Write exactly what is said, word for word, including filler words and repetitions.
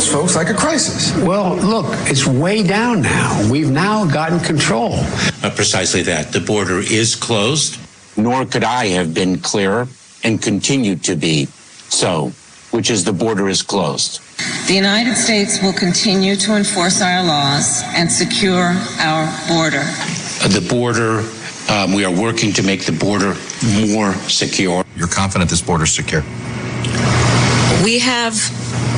most folks like a crisis. Well, look, it's way down now. We've now gotten control. Uh, precisely that. The border is closed. Nor could I have been clearer and continue to be so, which is the border is closed. The United States will continue to enforce our laws and secure our border. Uh, the border, um, we are working to make the border more secure. You're confident this border is secure? We have